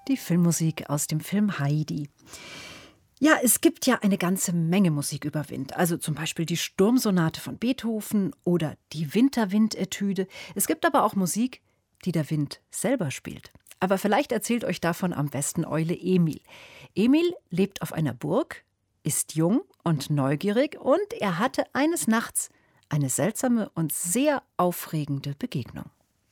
Die Filmmusik aus dem Film Heidi. Ja, es gibt ja eine ganze Menge Musik über Wind. Also zum Beispiel die Sturmsonate von Beethoven oder die Winterwind-Etüde. Es gibt aber auch Musik, die der Wind selber spielt. Aber vielleicht erzählt euch davon am besten Eule Emil. Emil lebt auf einer Burg, ist jung und neugierig und er hatte eines Nachts eine seltsame und sehr aufregende Begegnung.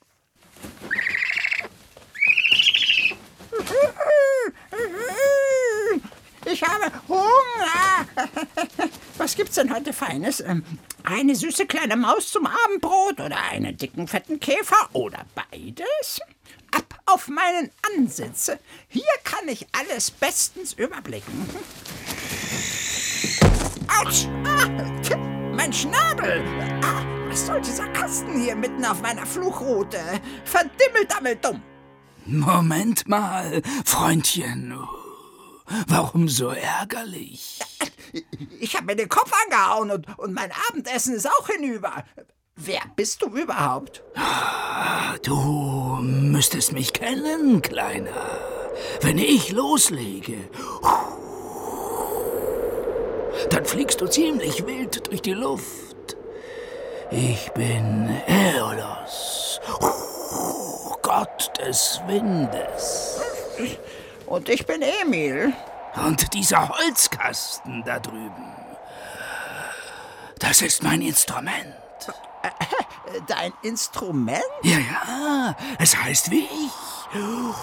Ich habe Hunger. Was gibt's denn heute Feines? Eine süße kleine Maus zum Abendbrot oder einen dicken, fetten Käfer oder beides? Ab auf meinen Ansitz. Hier kann ich alles bestens überblicken. Autsch! Mein Schnabel! Was soll dieser Kasten hier mitten auf meiner Fluchroute? Verdimmelt-dammelt-dumm! Moment mal, Freundchen. Warum so ärgerlich? Ich habe mir den Kopf angehauen und mein Abendessen ist auch hinüber. Wer bist du überhaupt? Du müsstest mich kennen, Kleiner. Wenn ich loslege, dann fliegst du ziemlich wild durch die Luft. Ich bin Äolos, Gott des Windes. Und ich bin Emil. Und dieser Holzkasten da drüben, das ist mein Instrument. Dein Instrument? Ja, es heißt wie ich.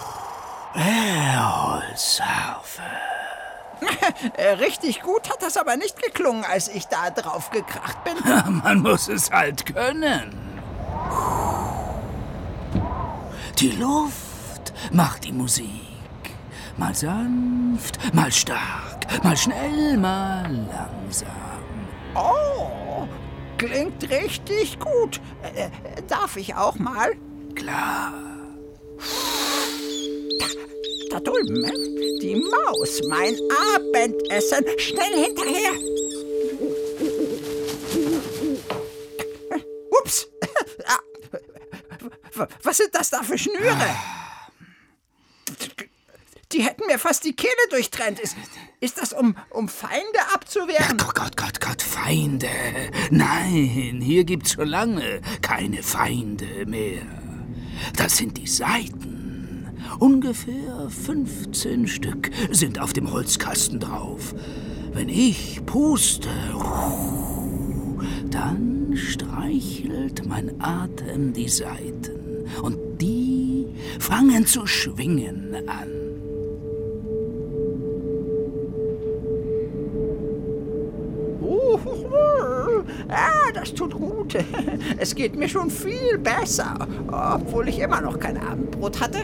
Holzharfe. Richtig gut hat das aber nicht geklungen, als ich da drauf gekracht bin. Man muss es halt können. Die Luft macht die Musik. Mal sanft, mal stark, mal schnell, mal langsam. Oh, klingt richtig gut. Darf ich auch mal? Klar. Da drüben, die Maus, mein Abendessen. Schnell hinterher. Ups. Was sind das da für Schnüre? Die hätten mir fast die Kehle durchtrennt. Ist das, um Feinde abzuwehren? Gott, Feinde. Nein, hier gibt's schon lange keine Feinde mehr. Das sind die Saiten. Ungefähr 15 Stück sind auf dem Holzkasten drauf. Wenn ich puste, dann streichelt mein Atem die Saiten. Und die fangen zu schwingen an. Das tut gut. Es geht mir schon viel besser, obwohl ich immer noch kein Abendbrot hatte.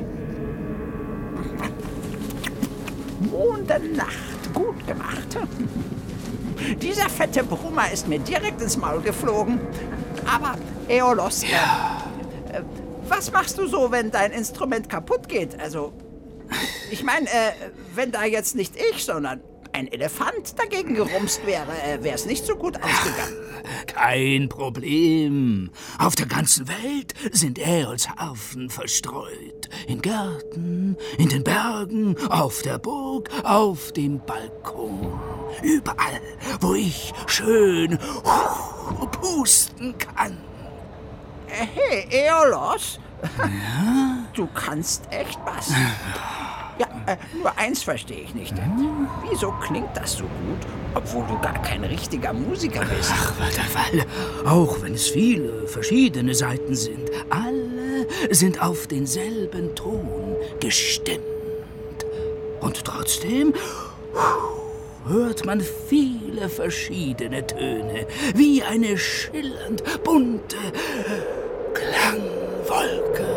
Mondennacht, gut gemacht. Dieser fette Brummer ist mir direkt ins Maul geflogen. Aber, Äolos, was machst du so, wenn dein Instrument kaputt geht? Also, ich meine, wenn da jetzt nicht ich, sondern ein Elefant dagegen gerumst wäre, wäre es nicht so gut ausgegangen. Kein Problem. Auf der ganzen Welt sind Äolsharfen verstreut. In Gärten, in den Bergen, auf der Burg, auf dem Balkon. Überall, wo ich schön pusten kann. Hey, Äolos, du kannst echt was. Ja, nur eins verstehe ich nicht. Wieso klingt das so gut, obwohl du gar kein richtiger Musiker bist? Weil, auch wenn es viele verschiedene Saiten sind, alle sind auf denselben Ton gestimmt. Und trotzdem hört man viele verschiedene Töne, wie eine schillernd bunte Klangwolke.